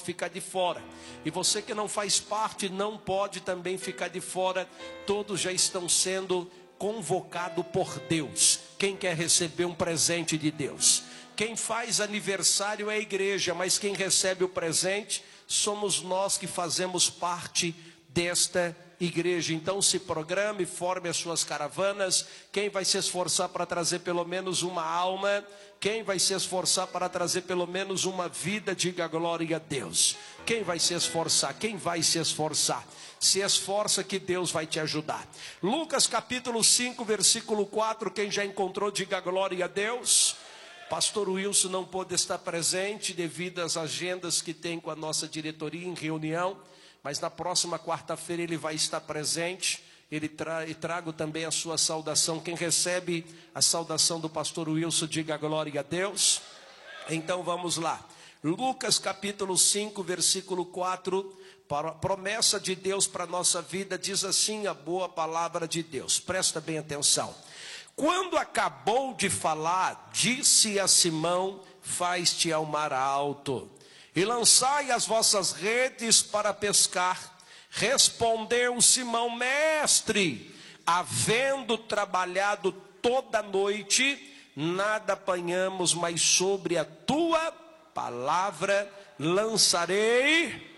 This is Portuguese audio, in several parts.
ficar de fora. E você que não faz parte não pode também ficar de fora. Todos já estão sendo convocados por Deus. Quem quer receber um presente de Deus? Quem faz aniversário é a igreja, mas quem recebe o presente somos nós que fazemos parte desta igreja. Então se programe, forme as suas caravanas. Quem vai se esforçar para trazer pelo menos uma alma? Quem vai se esforçar para trazer pelo menos uma vida? Diga glória a Deus. Quem vai se esforçar? Quem vai se esforçar? Se esforça que Deus vai te ajudar. Lucas capítulo 5, versículo 4. Quem já encontrou, diga glória a Deus. Pastor Wilson não pôde estar presente devido às agendas que tem com a nossa diretoria em reunião, mas na próxima quarta-feira ele vai estar presente. Trago também a sua saudação. Quem recebe a saudação do pastor Wilson, diga glória a Deus. Então vamos lá. Lucas capítulo 5, versículo 4. A promessa de Deus para a nossa vida diz assim, a boa palavra de Deus. Presta bem atenção. Quando acabou de falar, disse a Simão: faz-te ao mar alto e lançai as vossas redes para pescar. Respondeu Simão: mestre, havendo trabalhado toda a noite, nada apanhamos, mas sobre a tua palavra lançarei.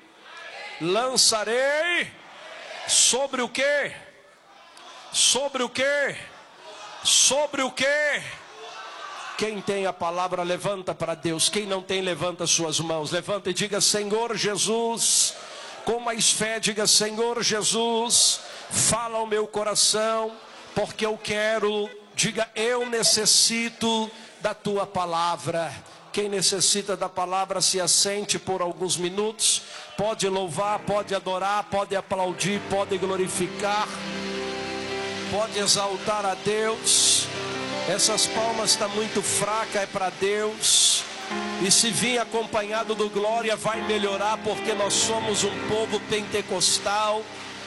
Sobre o quê? Sobre o quê? Sobre o quê? Quem tem a palavra, levanta para Deus. Quem não tem, levanta suas mãos. Levanta e diga: Senhor Jesus. Com mais fé, diga: Senhor Jesus, fala ao meu coração, porque eu quero. Diga: eu necessito da tua palavra. Quem necessita da palavra, se assente por alguns minutos. Pode louvar, pode adorar, pode aplaudir, pode glorificar, pode exaltar a Deus. Essas palmas estão muito fracas, é para Deus. E se vir acompanhado do glória, vai melhorar, porque nós somos um povo pentecostal.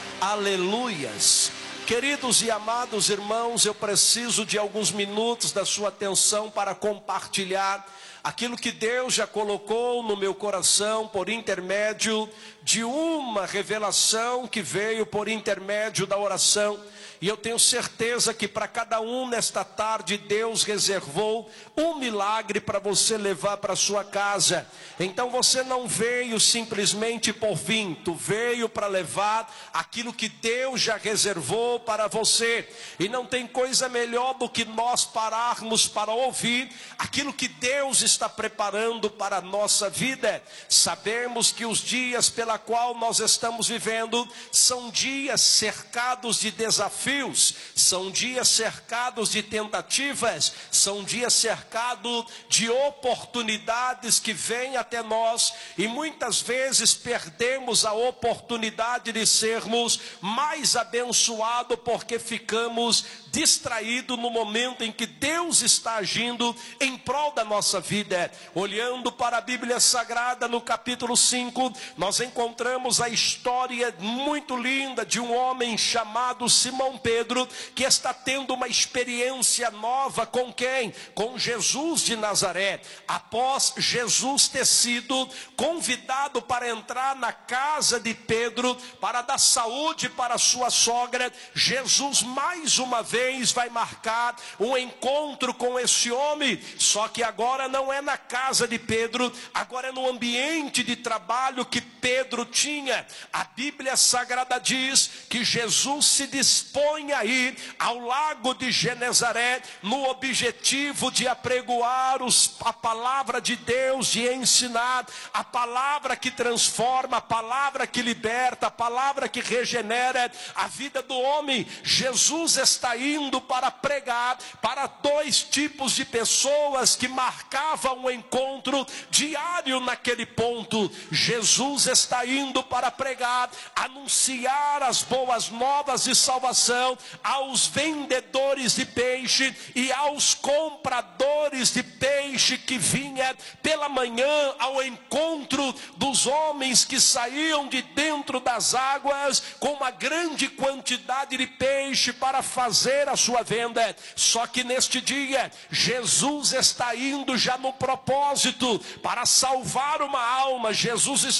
Aleluias. Queridos e amados irmãos, eu preciso de alguns minutos da sua atenção para compartilhar aquilo que Deus já colocou no meu coração por intermédio de uma revelação que veio por intermédio da oração. E eu tenho certeza que para cada um nesta tarde Deus reservou um milagre para você levar para sua casa. Então você não veio simplesmente por vir, tu veio para levar aquilo que Deus já reservou para você. E não tem coisa melhor do que nós pararmos para ouvir aquilo que Deus está preparando para a nossa vida. Sabemos que os dias pela qual nós estamos vivendo são dias cercados de desafios. São dias cercados de tentativas, são dias cercados de oportunidades que vêm até nós, e muitas vezes perdemos a oportunidade de sermos mais abençoados porque ficamos distraídos no momento em que Deus está agindo em prol da nossa vida. Olhando para a Bíblia Sagrada, no capítulo 5, nós encontramos a história muito linda de um homem chamado Simão Pedro, que está tendo uma experiência nova com quem? Com Jesus de Nazaré. Após Jesus ter sido convidado para entrar na casa de Pedro, para dar saúde para sua sogra, Jesus mais uma vez vai marcar um encontro com esse homem, só que agora não é na casa de Pedro, agora é no ambiente de trabalho que Pedro tinha. A Bíblia Sagrada diz que Jesus se dispõe a ir ao lago de Genezaré no objetivo de apregoar a palavra de Deus, de ensinar a palavra que transforma, a palavra que liberta, a palavra que regenera a vida do homem. Jesus está indo para pregar para dois tipos de pessoas que marcavam um encontro diário naquele ponto. Jesus está indo para pregar, anunciar as boas novas de salvação aos vendedores de peixe e aos compradores de peixe que vinha pela manhã ao encontro dos homens que saíam de dentro das águas com uma grande quantidade de peixe para fazer a sua venda. Só que neste dia Jesus está indo já no propósito para salvar uma alma. Jesus